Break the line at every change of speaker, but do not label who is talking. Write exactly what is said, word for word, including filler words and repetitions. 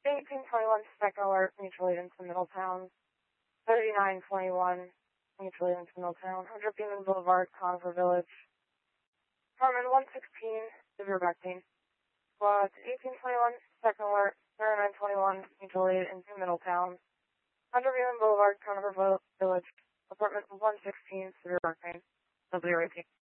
eighteen twenty-one Second Alert, mutual aid into Middletown. thirty-nine twenty-one, mutual aid into Middletown. one hundred Beeman Boulevard, Conifer Village. Apartment one sixteen, severe back pain. Squad eighteen twenty-one Second Alert, thirty-nine twenty-one, mutual aid into Middletown. one hundred Beeman Boulevard, Conifer Village. Apartment one sixteen, severe back pain. W A P.